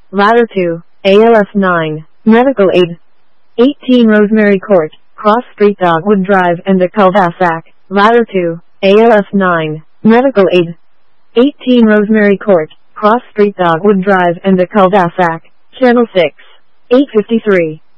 Ladder 2, ALS 9, Medical Aid. 18 Rosemary Court, Cross Street Dogwood Drive and the Cul-de-sac. Ladder 2, ALS 9, Medical Aid. 18 Rosemary Court, Cross Street Dogwood Drive and the Cul-de-sac. Channel 6, 853.